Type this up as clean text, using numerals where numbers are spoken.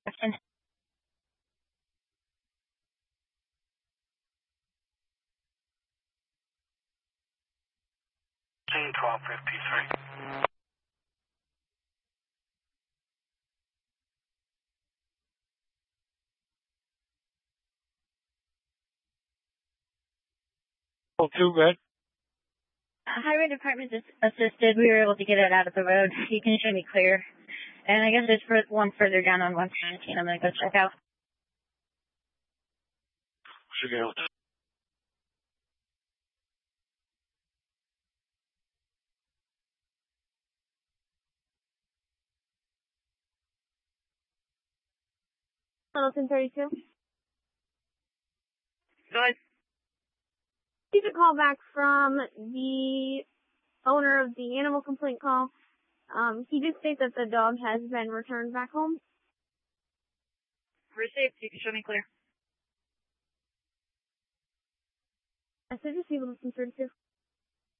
1253. Oh, too good. Highway Department just assisted. We were able to get it out of the road. You can show me clear. And I guess there's one further down on 117. I'm going to go check out. Should go. Hamilton 32. Go ahead. Here's a call back from the owner of the animal complaint call. He did state that the dog has been returned back home. Received. You can show me clear. I said receive Hamilton 32.